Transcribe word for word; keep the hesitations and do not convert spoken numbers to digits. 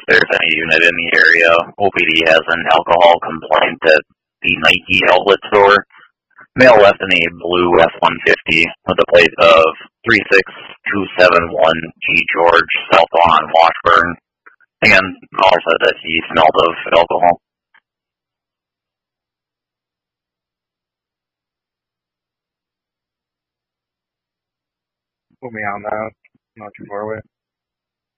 there's any unit in the area. O P D has an alcohol complaint at the Nike outlet store. Male left in a blue F one fifty with a plate of three six two seven one G George, southbound on Washburn. Again, all said that he smelled of alcohol. Put me on that. Not too far away.